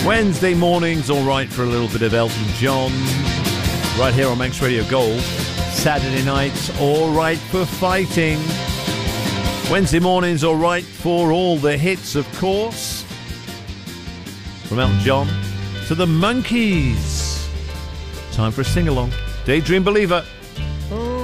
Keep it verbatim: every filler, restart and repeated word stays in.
Wednesday morning's all right for a little bit of Elton John. Right here on Manx Radio Gold. Saturday night's all right for fighting. Wednesday morning's all right for all the hits, of course. From Elton John to the Monkees. Time for a sing-along. Daydream Believer.